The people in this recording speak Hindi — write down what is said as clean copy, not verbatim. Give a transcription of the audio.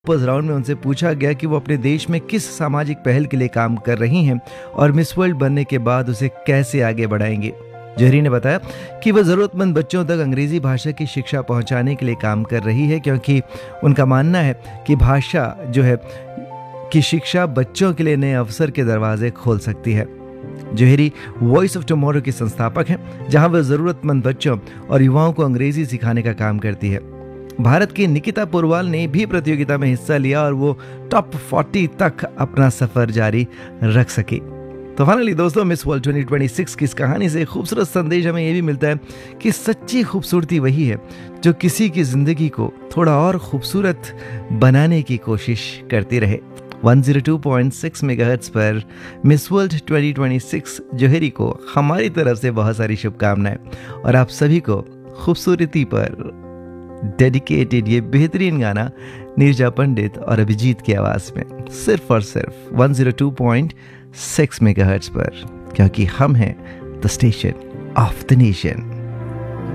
उस राउंड में उनसे पूछा गया कि वो अपने देश में किस सामाजिक पहल के लिए काम कर रही हैं और मिस वर्ल्ड बनने के बाद उसे कैसे आगे बढ़ाएंगे। जौहरी ने बताया कि वह ज़रूरतमंद बच्चों तक अंग्रेजी भाषा की शिक्षा पहुंचाने के लिए काम कर रही है, क्योंकि उनका मानना है कि भाषा जो है कि शिक्षा बच्चों के लिए नए अवसर के दरवाजे खोल सकती है। जौहरी वॉइस ऑफ टुमारो की संस्थापक हैं, जहां वह ज़रूरतमंद बच्चों और युवाओं को अंग्रेजी सिखाने का काम करती है। भारत की निकिता पुरवाल ने भी प्रतियोगिता में हिस्सा लिया और वो टॉप 40 तक अपना सफर जारी रख सकी। तो फाइनली दोस्तों, मिस वर्ल्ड 2026 की इस कहानी से खूबसूरत संदेश हमें ये भी मिलता है कि सच्ची खूबसूरती वही है जो किसी की जिंदगी को थोड़ा और खूबसूरत बनाने की कोशिश करती रहे। 102.6 मेगाहर्ट्ज पर मिस वर्ल्ड 2026 जौहरी को हमारी तरफ से बहुत सारी शुभकामनाएं और आप सभी को खूबसूरती पर डेडिकेटेड ये बेहतरीन गाना नीरजा पंडित और अभिजीत की आवाज में सिर्फ और सिर्फ 102.6 मेगाहर्ट्ज पर, क्योंकि हम हैं the station of the nation.